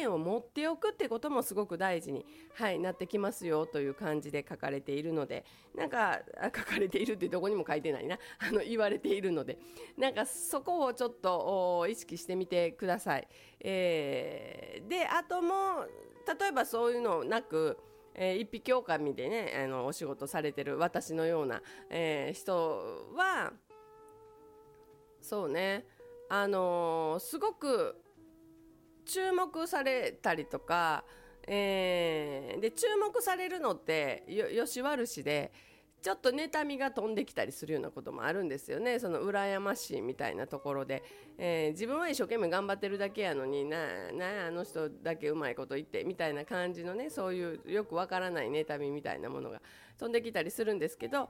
見を持っておくってこともすごく大事に、なってきますよという感じで書かれているので、なんか書かれているってどこにも書いてないな言われているので、なんかそこをちょっと意識してみてください。であとも例えばそういうのなく、一匹狼でねお仕事されてる私のような、人はそうね、すごく注目されたりとか、で注目されるのってよし悪しでちょっと妬みが飛んできたりするようなこともあるんですよね。その羨ましいみたいなところで、自分は一生懸命頑張ってるだけやのにあの人だけうまいこと言ってみたいな感じのね、そういうよくわからない妬みみたいなものが飛んできたりするんですけど、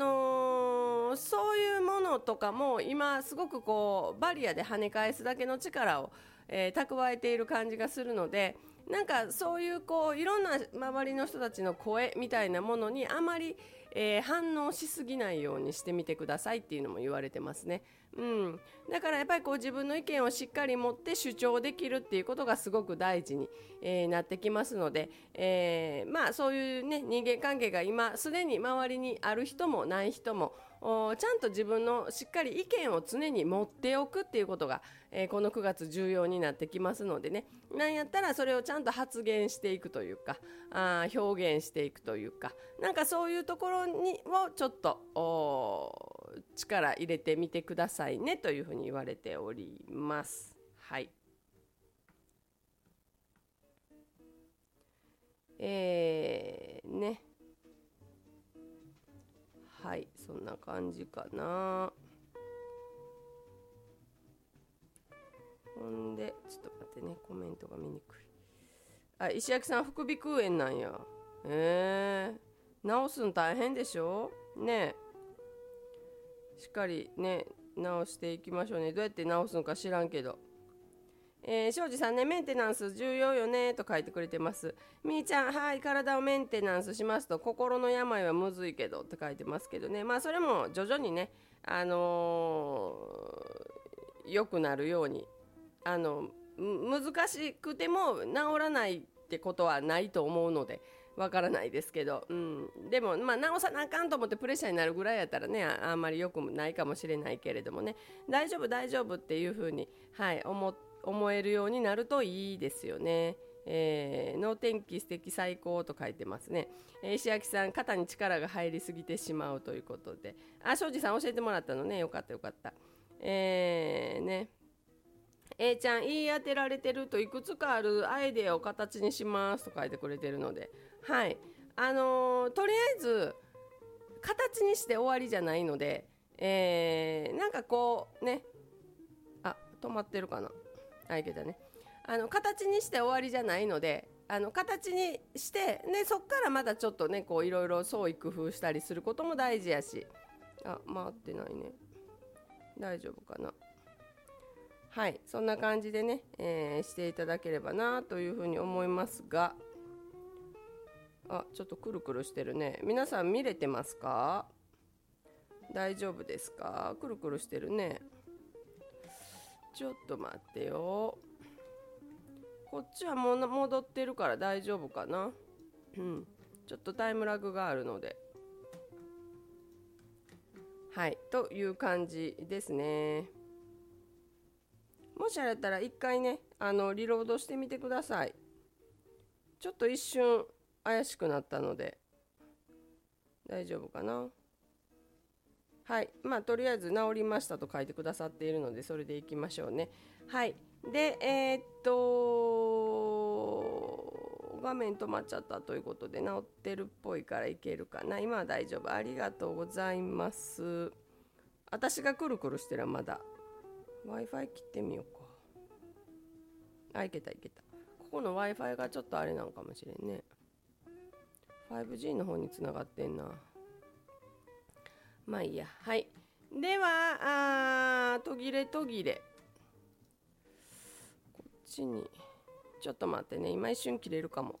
そういうものとかも今すごくこうバリアで跳ね返すだけの力を、蓄えている感じがするので、なんかそういうこういろんな周りの人たちの声みたいなものにあまり、反応しすぎないようにしてみてくださいっていうのも言われてますね。だからやっぱりこう自分の意見をしっかり持って主張できるっていうことがすごく大事に、なってきますので、そういうね人間関係が今すでに周りにある人もない人もちゃんと自分のしっかり意見を常に持っておくっていうことが、この9月重要になってきますのでね、なんやったらそれをちゃんと発言していくというか、表現していくというか、なんかそういうところをちょっと力入れてみてくださいねというふうに言われております。はいね、はいそんな感じかな。ほんでちょっと待ってね、コメントが見にくい。石焼さん副鼻腔炎なんや。治すん大変でしょね。しっかりね治していきましょうね。どうやって治すのか知らんけど、庄司さんね、メンテナンス重要よねと書いてくれてます。みーちゃん、はい、体をメンテナンスしますと心の病はむずいけどって書いてますけどね、それも徐々にね、良くなるように、難しくても治らないってことはないと思うのでわからないですけど、でも、治さなあかんと思ってプレッシャーになるぐらいやったらね、あんまり良くないかもしれないけれどもね、大丈夫大丈夫っていうふうに、思えるようになるといいですよね。能天気素敵最高と書いてますね。石焼さん、肩に力が入りすぎてしまうということで、庄司さん教えてもらったのね、よかったよかった。ね、ちゃん、言い当てられてるといくつかあるアイデアを形にしますと書いてくれてるので、はい、とりあえず形にして終わりじゃないので、なんかこうね、止まってるかな、いけたね。形にして終わりじゃないので、形にしてでそっからまたちょっとねこういろいろ創意工夫したりすることも大事やし、回ってないね、大丈夫かな。はい、そんな感じでね、していただければなというふうに思いますが、ちょっとくるくるしてるね。皆さん見れてますか？大丈夫ですか？くるくるしてるね。ちょっと待ってよ。こっちはもう戻ってるから大丈夫かな。ちょっとタイムラグがあるので、はいという感じですね。もしあれだったら一回ねリロードしてみてください。ちょっと一瞬怪しくなったので大丈夫かな。はい、とりあえず治りましたと書いてくださっているのでそれでいきましょうね。はい、で画面止まっちゃったということで治ってるっぽいからいけるかな。今は大丈夫、ありがとうございます。私がくるくるしてるまだ Wi-Fi 切ってみようか。いけたいけた。ここの Wi-Fi がちょっとあれなんかもしれんね。 5G の方につながってんな。いいや。はい、では途切れこっちにちょっと待ってね、今一瞬切れるかも。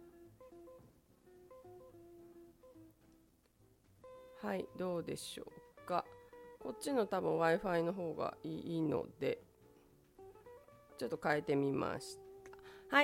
はい、どうでしょうか。こっちの多分 Wi-Fi の方がいいのでちょっと変えてみまし